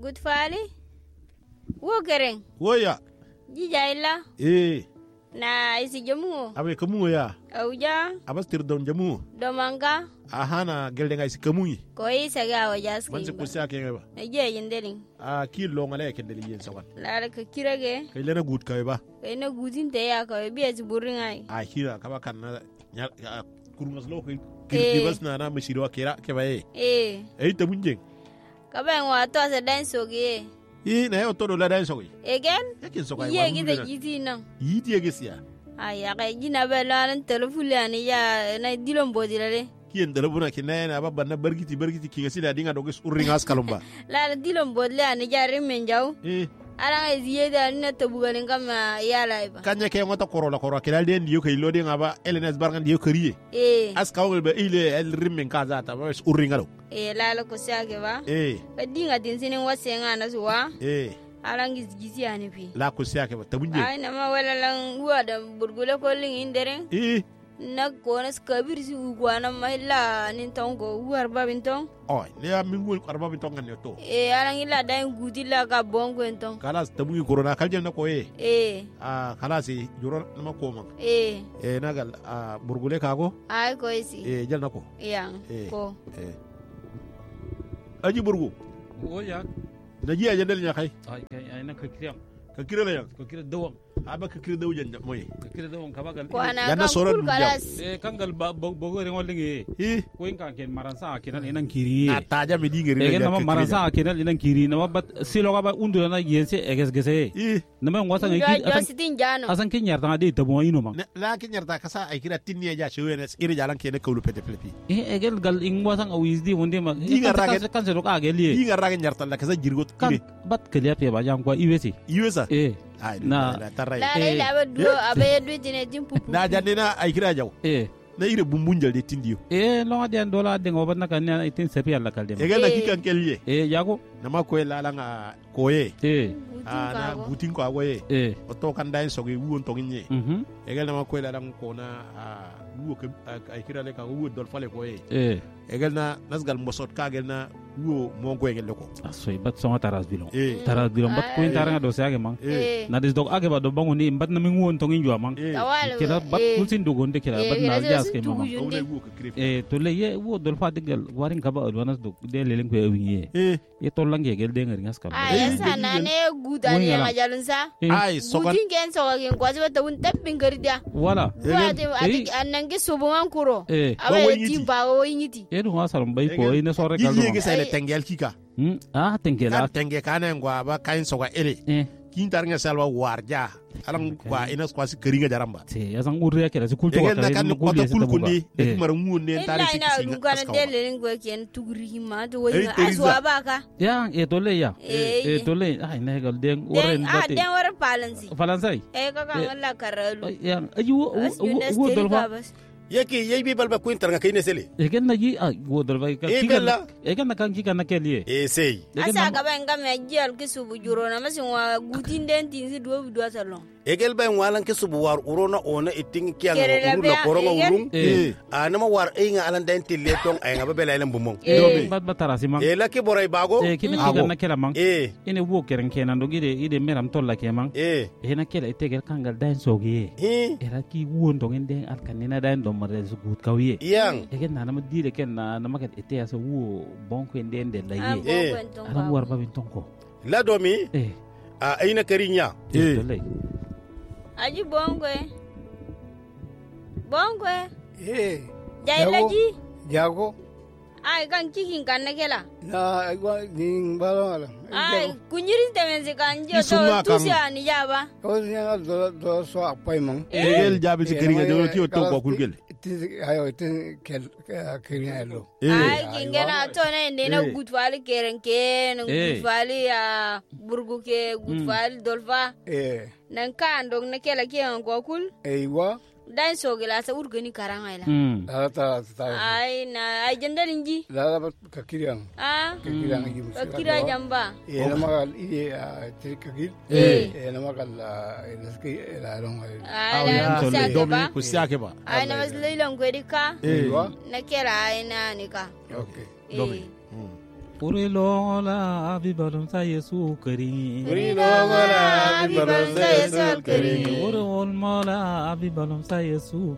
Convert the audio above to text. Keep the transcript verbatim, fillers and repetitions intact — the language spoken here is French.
good fali wo keren wo ya jija illa eh na isi jamu abe kamu ya auja abastir don jamu domanga ahana gelde ngai sikamu ko isa ga wajas man se ko sia ke ba je yindelin a ki lo ngale ke deli yen sawan la ka kirage kai lena gut kai ba kai na gutin te ya ka biya ci burin ai a hira ka ba kan na kurmas lo kai kirti bas na na mishiro kira ke ba eh eh eh ta munje ka ba wa to sa dan soge eh na yo to do la dan soge again yakin so kai ye gida giti nan yiti ye gisiya ay ya kai gina ba lan telefule ani ya na dilon bodilale kien telefona kinena baba na bargiti bargiti ki gasila dinga dogis urringas kalumba la dilon bodle ani jari men jaw eh ala ngai ziyeda na tabugalin kama yala ba kanya ke ngota korola koro kilal den diyo kay lodi ngaba elenes bargan diyo kariye eh askawul be ile el rimmen kaza ta ba urringalo eh la la ko sake ba eh ba dinga din sinin wasenga na suwa eh ala ngi gizi ani fi la ko siake ba tabunje ay na ma wala lan huwa da burgule ko lin indere eh na ko na skabir si ugwana mahilla nin tongo war babin tong oh le ya mingul arba bin tonga ne to eh ala ngi la dai gudila ka bongo entong kalas tabugi corona kalje na ko eh eh ah kalas juro na ko man eh eh nagal ah burgule kago ay ko isi eh jal nako yang ko eh aji burgu oh ya naji ajendel nya kay ay kay ay na ka kiriyam ka kire la yang ka kira dawang aba ka kire dawu janda moy ka kira dawang kabagal ko ana Yana kan soran kul dum kalas eh kangal bogo re ngolingi eh ko in kan ken maransa kenan inan kiri na taja me dingeri e na maransa kenan inan kiri na bat silo ga ba undu na yense eges gese eh na ma ngwata ngi jo asan sitin jano asan ken yarta de tabo ino ma la kin yarda kasa ay kira tinni ja shewenes iri jalan kene kawlu pete plepi eh egel gal ingwa sang awisdi wonde ma Dinga ragen- kan se do ka geli yi ngarra nyarta la kasa jirgot kan kire bat kele pe ba jang kwa iwesi yuesa eh ay Na- na taray la la Eh. la ba do abe do tine dimpu na janina ay kira jaw eh na ire bumbunjal de tindiyo eh lo ngadi an dola de ngobat na kan na itin sepi alla kalde e gala Eh. kikan kelye eh yago na ma ko la la nga koye eh ah na butin ko agoye eh o to kan dai sogi wuon to ngi mhm e gala ma ko la la ko na wuo ke ay kira le ka wuo dol fale koye eh e gala nasgal mbosot ka gel na wuo mo ko ngel ko asoy bat songa taras bilong eh taras bilong bat ko intara do sage mang eh na des dog age ba do bangu ni bat na mi ngon to ngi jwa mang eh tawal kila bat kulsin do gonde kila bat na jas ke mama ko le wuo ke kire eh to le ye wo dol fa digal warin ka ba adwanas do de lelen ko ewinye eh ye to lange gel de ngari ngas kam ay sana ne guda ne majalun sa ay sokan gudin gen so gen kwazi wata un tabbin gardia wala duwa te ati anange sobuman kuro eh abe wayiti. timba wayiti e do ngasarum bay ko ine sore kal gilye ge sele tengel kika hmm ah tenkela kan tenge kana ngwa ba kain soga ele eh kin tar nga salwa warja alang kwa ina kwa si keringa jaramba te yasan urre kala si kulto egen wakala na kan ni ko ta kul kundi de eh kumar ngun ne tare ina si ina si lugana dele ngwe ken tugri hima to Eh, wayinga Teresa. aswa baka ya e to le ya Eh, e to le ay na gal den urre den ni ah bate den war palansi falansai e ka kan Allah karalu ya ayi wo wo dol fa yake yey bi balba kuin taranga kayne sele e ken na ji ay wo dol fa ka Eh, kiga galla. e ken na kan kiga na kelie e sey e ken asa na ka ben ga me jel ke subu juro na masin wa gutin den tin si do do salon egel bay walan ke subu war urona ona iting kian Kere la urun la bea, koronga egen. urun eh a nama war inga alan den tille tong ay nga bela elen bumong e bat batara si mang e la ke boray bago e kin Ago. kiga na kela mang e ine wo keren kenan do gide ide meram tolla ke mang e e na kela itegel kangal dan sogi hi era ki won to ngende al kanina dan do mare su gut kawiye yang egen na nama dire ken na nama ket ite aso wo bonko ndende la ah ye bo Eh. kwenton ara war babin tonko la domi eh a ayna karinya Eh. to le aji bongwe bongwe Eh, jailaji jago ay kan kikin kan na kela na agwa ning balala. ay kunyirin temen se kan jo Isuma to kan. tusi ani jaba Ko niya do do so apai mang. egel jabi si keringa de ti o to ko kulgel Tin ayo tin kel kerinya elo. ay kingena to na inde na Eh. gut fali keren ken Eh. gut fali ya burgu ke gut fali dolfa Eh, nan kan dong na kela ke an ko kul eiwa dan so gela sa urgani karanga ila hmm la ta ta. ay na ay jandalin ji La la ka kiriang. ah Ka kiriang gi musa. kira jamba Eh, na magal i tri kagil. Eh. Eh, na magal ina ski la long ay. ay ya, na to le, sa ke domi ba ko siake ba ay na mas lilang ko di ka eh Eiwa. na kela ay na ni ka Okay. domi eh Uri lola abi balum sa yesu kari Uri lola abi balum sa yesu kari Uri olmola abi balum sa yesu